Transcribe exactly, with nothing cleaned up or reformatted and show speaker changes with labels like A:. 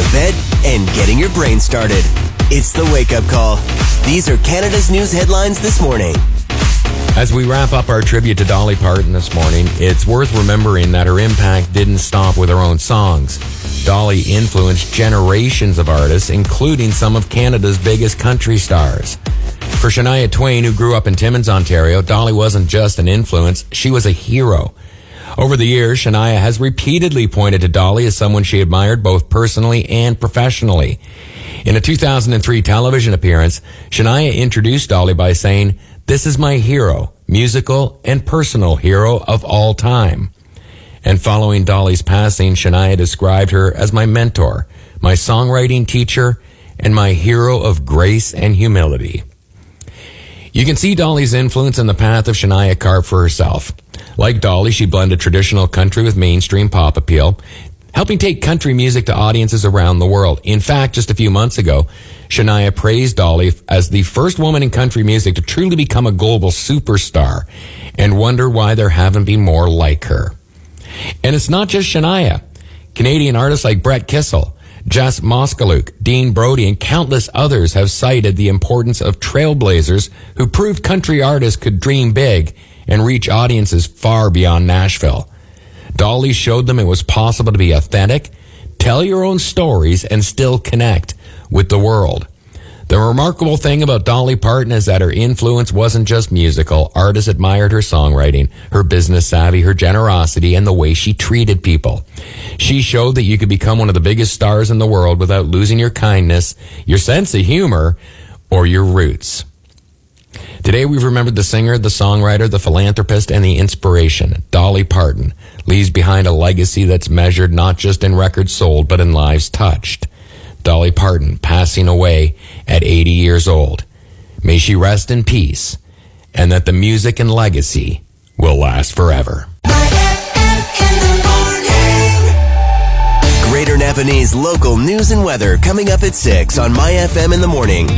A: bed and getting your brain started. It's the Wake Up Call. These are Canada's news headlines this morning.
B: As we wrap up our tribute to Dolly Parton this morning, it's worth remembering that her impact didn't stop with her own songs. Dolly influenced generations of artists, including some of Canada's biggest country stars. For Shania Twain, who grew up in Timmins, Ontario, Dolly wasn't just an influence, she was a hero. Over the years, Shania has repeatedly pointed to Dolly as someone she admired both personally and professionally. In a two thousand three television appearance, Shania introduced Dolly by saying, "This is my hero, musical and personal hero of all time." And following Dolly's passing, Shania described her as my mentor, my songwriting teacher, and my hero of grace and humility. You can see Dolly's influence in the path of Shania carved for herself. Like Dolly, she blended traditional country with mainstream pop appeal, helping take country music to audiences around the world. In fact, just a few months ago, Shania praised Dolly as the first woman in country music to truly become a global superstar, and wondered why there haven't been more like her. And it's not just Shania. Canadian artists like Brett Kissel, Jess Moskaluk, Dean Brody, and countless others have cited the importance of trailblazers who proved country artists could dream big and reach audiences far beyond Nashville. Dolly showed them it was possible to be authentic, tell your own stories, and still connect with the world. The remarkable thing about Dolly Parton is that her influence wasn't just musical. Artists admired her songwriting, her business savvy, her generosity, and the way she treated people. She showed that you could become one of the biggest stars in the world without losing your kindness, your sense of humor, or your roots. Today we've remembered the singer, the songwriter, the philanthropist, and the inspiration. Dolly Parton leaves behind a legacy that's measured not just in records sold, but in lives touched. Dolly Parton passing away at eighty years old. May she rest in peace, and that the music and legacy will last forever.
A: Greater Napanese local news and weather coming up at six on My F M in the morning.